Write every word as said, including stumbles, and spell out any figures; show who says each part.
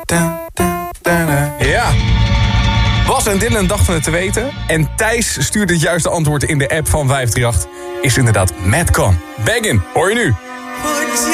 Speaker 1: Ja. Bas en Dylan dachten het te weten. En Thijs stuurde het juiste antwoord in de app van vijf drie acht. Is inderdaad Madcon. Bangin', hoor je nu.